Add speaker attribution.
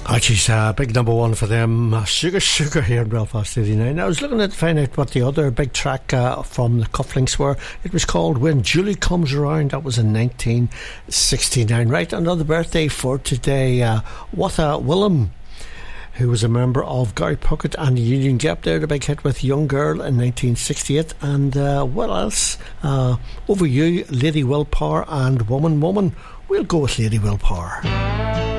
Speaker 1: She's a big number one for them. Sugar Sugar here in Belfast 89. I was looking to find out what the other big track from the Cufflinks were. It was called When Julie Comes Around. That was in 1969. Right, another birthday for today. Watha Willem, who was a member of Gary Puckett and the Union Gap there, the big hit with Young Girl in 1968. And what else? Over You, Lady Willpower and Woman Woman. We'll go with Lady Willpower.